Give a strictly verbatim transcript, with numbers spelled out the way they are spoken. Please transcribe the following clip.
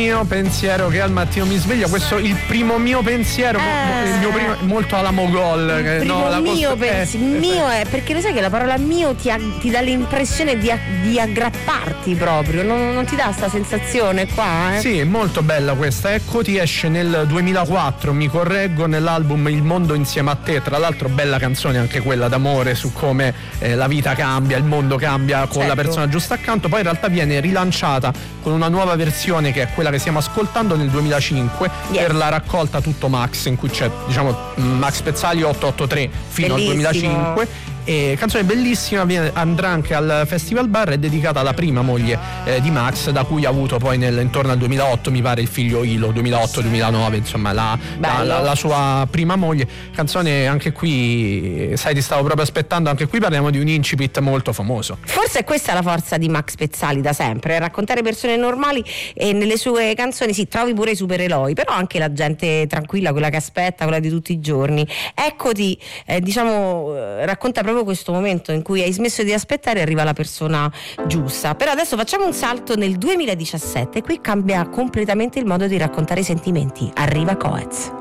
mio pensiero che al mattino mi sveglio, questo il primo mio pensiero, Eh. il mio primo, molto alla Mogol. Il che, primo no, la mio post- pensi- eh, mio è perché lo sai che la parola mio ti, ag- ti dà l'impressione di, a- di aggrapparti proprio, non, non ti dà sta sensazione qua? Eh? Sì, è molto bella questa. Eccoti esce nel duemilaquattro, mi correggo, nell'album Il mondo insieme a te. Tra l'altro bella canzone anche quella d'amore su come eh, la vita cambia, il mondo cambia con Certo. la persona giusta accanto. Poi in realtà viene rilanciata con una nuova versione che è quella che stiamo ascoltando nel duemilacinque, Yes. per la raccolta Tutto Max, in cui c'è diciamo Max Pezzali ottocentoottantatré fino Bellissimo. al duemilacinque. E canzone bellissima, viene, andrà anche al Festival Bar, è dedicata alla prima moglie eh, di Max, da cui ha avuto poi nel, intorno al duemilaotto mi pare il figlio Ilo, duemilaotto duemilanove, insomma la, la, Bello. la, la sua prima moglie. Canzone anche qui, sai, ti stavo proprio aspettando, anche qui parliamo di un incipit molto famoso. Forse è questa la forza di Max Pezzali da sempre, raccontare persone normali, e nelle sue canzoni sì, trovi pure i supereroi, però anche la gente tranquilla, quella che aspetta, quella di tutti i giorni. Eccoti, eh, diciamo, eh, racconta proprio questo momento in cui hai smesso di aspettare e arriva la persona giusta. Però adesso facciamo un salto nel duemiladiciassette, qui cambia completamente il modo di raccontare i sentimenti. Arriva Coez.